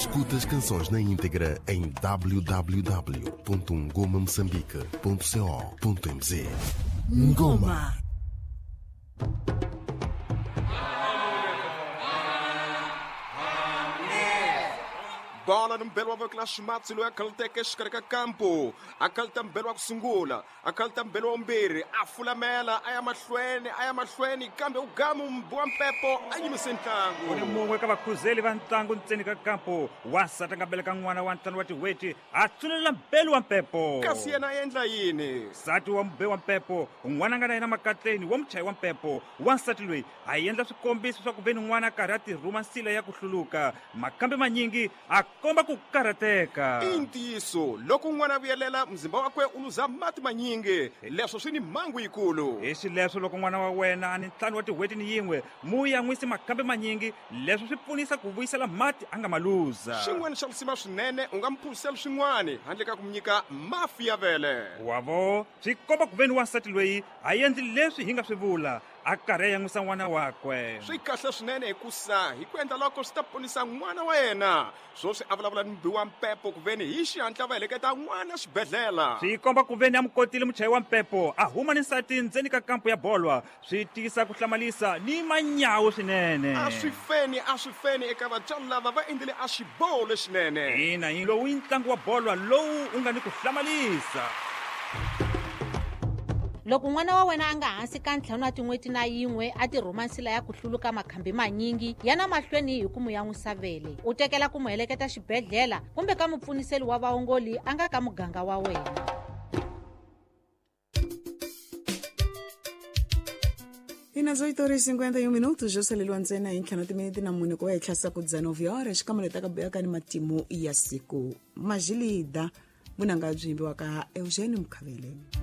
Escuta as canções na íntegra em www.ngomamoçambique.co.mz. Ngoma. Bola no belo avô que lá chamado se não é aquele que escreve campo, aquele também o sungula, aquele também o ombere, a fulamela, a machwene, cambia o gamo um bom pepo, aí me sentango. Uni mungwe kava kuzeli vantangu ntseni ka kampo, wasata ngabele ka n'wana wa ntano wa tiweti, a tsulela mbelu wa mpepo. Kasi yena endla yini? Sati wa mbe wa mpepo, n'wana nga na yena makatleni wa muchayi wa mpepo, wansati loyi a endla swikombiso swa ku veni n'wana karhi a tirhuma nsila ya ku hluluka, makambe manyingi a komba ku karateka. Intiso, loko n'wana vuyelela mzimba wakwe uluza mati manyingi, leswo swi ni mangu yikulu. Hi xileswo loko n'wana wa wena a ni ntlhanu wa tiweti ni yin'we mu ya n'wisi makambe manyingi, leswi swi pfunisa ku vuyisela mati a nga maluza. Xin'wana xa kusima swinene u nga mphurisela swin'wana handle ka ku mu nyika mafi ya vele. Wavo swi komba ku veni wansati loyi a endli leswi hi nga swi vula, a karhi ya n'wisa n'wana wakwe. Swi kahle swinene hikusa hi ku endla loko swi ta ponisa n'wana wa yena, swo swi avulavula ni mbi wa mpepo ku veni hi xihatla va heleketa n'wana xibedhlela. Swi komba ku veni a mu kotile muchayi wa mpepo a huma ni nsati ndzeni ka kampo ya bolwa, swi tisa ku hlamalisa ni manyawu swinene. A swi feni eka vatswari lava va endlile a xiboho lexinene. Ina hi lowu i ntlangu wa bolwa lowu u nga ni ku hlamalisa. Loko n'wana wa wena a nga hansi ka ntlhanu wa tin'weti na yin'we a tirhuma nsila ya ku hluluka makhambi manyingi, yana mahlweni hi ku mu ya n'wisa vele, u tekela ku mu heleketa xibedhlela kumbe ka mupfuniseli wa vaongoli a nga ka muganga wa wena. Ina 8:51 minutos, joseleliwa ntsena hi ntlhanu timiniti na mune ku va hi tlhasa ku 19 hora xikamwe leta ka boyaka ni matimu ya siku. Majilida munanga byi yimbiwa ka Eugene Mkhavele.